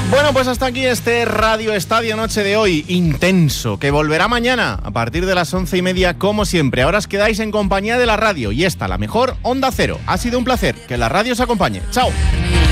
Bueno, pues hasta aquí este Radio Estadio Noche de hoy, intenso, que volverá mañana a partir de las 11:30 como siempre. Ahora os quedáis en compañía de la radio y esta, la mejor Onda Cero. Ha sido un placer, que la radio os acompañe. ¡Chao!